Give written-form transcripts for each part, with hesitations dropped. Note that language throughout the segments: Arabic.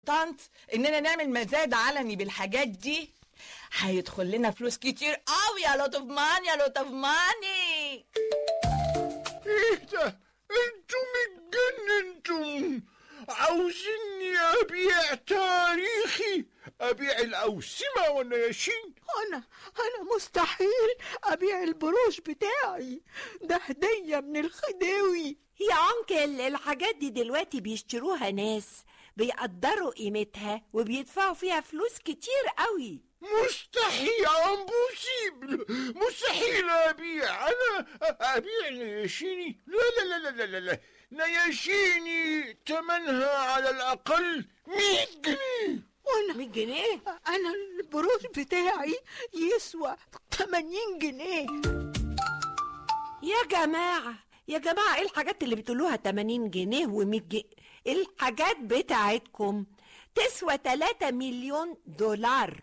طنط اننا نعمل مزاد علني بالحاجات دي هيدخل لنا فلوس كتير قوي. يا لوت اوف ماني، يا لوت اوف ماني. ايه ده؟ انتم اتجننتم. عاوزيني ابيع تاريخي، ابيع الاوسمه والنياشين؟ انا مستحيل ابيع البروش بتاعي، ده هديه من الخديوي. يا انكل الحاجات دي دلوقتي بيشتروها ناس بيقدروا قيمتها وبيدفعوا فيها فلوس كتير قوي. مستحيل، امبوسيبل، مستحيل ابيع. انا ابيع نياشيني؟ لا لا لا لا لا لا، نياشيني تمنها على الاقل 100 جنيه. وانا 100 جنيه؟ انا البروش بتاعي يسوى 80 جنيه. يا جماعة ايه الحاجات اللي بتقولوها 80 جنيه و100 جنيه؟ الحاجات بتاعتكم تسوى 3 مليون دولار.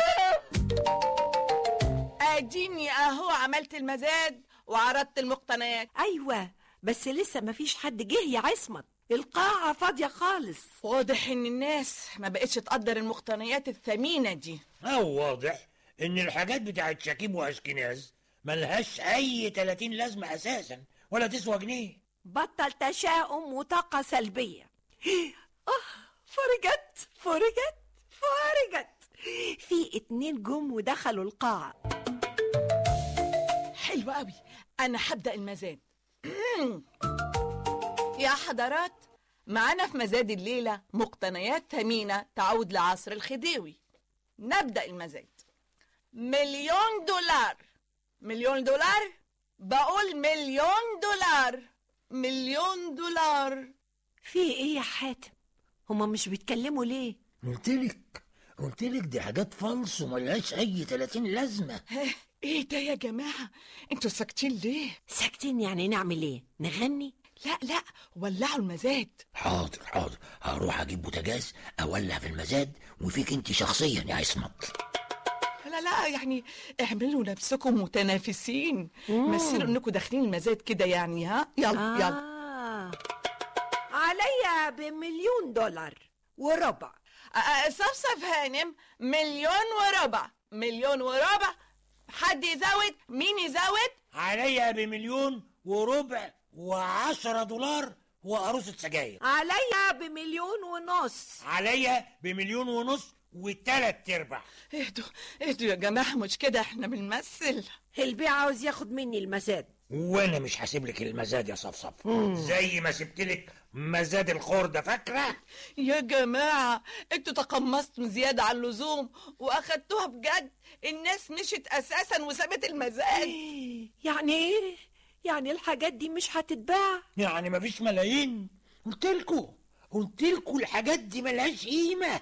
اديني اهو عملت المزاد وعرضت المقتنيات. ايوه بس لسه مفيش حد جه يا عصمت، القاعة فاضية خالص. واضح ان الناس ما بقتش تقدر المقتنيات الثمينة دي. واضح ان الحاجات بتاعت شكيب واشكناز ملهاش اي 30 لازمة اساسا ولا تسوى جنيه. بطل تشاؤم وطاقة سلبية. فرجت في 2 جم ودخلوا القاعة. حلو قوي، انا هبدأ المزاد. يا حضرات، معانا في مزاد الليلة مقتنيات ثمينة تعود لعصر الخديوي. نبدأ المزاد. 1,000,000 دولار. 1,000,000 دولار؟ بقول 1,000,000 دولار. 1,000,000 دولار. في ايه يا حاتم؟ هما مش بيتكلموا ليه؟ قلتلك دي حاجات فالص وملهاش اي 30 لازمة. ايه ده يا جماعة؟ انتوا ساكتين ليه؟ ساكتين يعني نعمل ايه؟ نغني؟ لا ولعوا المزاد. حاضر هروح اجيب بوتاجاز اولع في المزاد وفيك انت شخصيا يا عصمت. لا يعني اعملوا نفسكم متنافسين، مثلوا انكم داخلين المزاد كده يعني. ها يلا. عليا ب1,000,000 دولار وربع. صفصف هانم، 1,000,000 وربع. 1,000,000 وربع. حد يزود؟ مين يزود؟ عليا ب1,000,000 وربع و10 دولار وعروسة سجاير. عليا ب1,500,000. عليا ب1,500,000 و3 ارباع. اهدوا يا جماعة، مش كده، احنا بنمثل. البيع عاوز ياخد مني المزاد وانا مش هسيبلك المزاد يا صفصف. زي ما سبتلك مزاد الخردة، فاكرة؟ يا جماعة انتوا تقمصتم زيادة عن اللزوم واخدتوها بجد. الناس مشت اساسا وسابت المزاد. يعني ايه؟ يعني الحاجات دي مش هتتباع؟ يعني مفيش ملايين؟ قلتلكوا الحاجات دي ملهاش قيمة.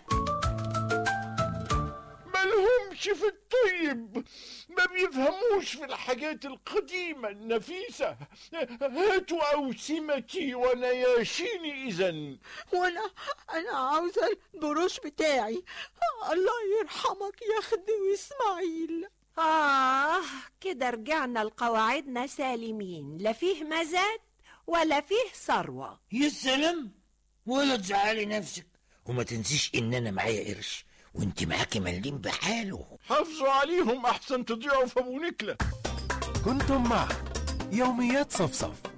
مالهمش في الطيب، ما بيفهموش في الحاجات القديمة النفيسة. هاتوا أوسمتي ونياشيني إذن. أنا عاوزة البروش بتاعي. الله يرحمك يا خديوي إسماعيل. كده رجعنا لقواعدنا سالمين، لا فيه مزاد ولا فيه ثروة. يا سلام، ولا تزعلي نفسك، وما تنسيش ان انا معايا قرش وانت معاكي مليم بحاله. حافظوا عليهم احسن تضيعوا في ابو نكلة. كنتم مع يوميات صفصف